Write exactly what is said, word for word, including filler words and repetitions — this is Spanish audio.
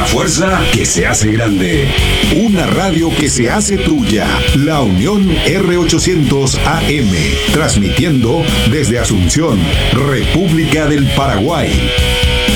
la fuerza que se hace grande. Una radio que se hace tuya. La Unión R ochocientos A M. Transmitiendo desde Asunción, República del Paraguay.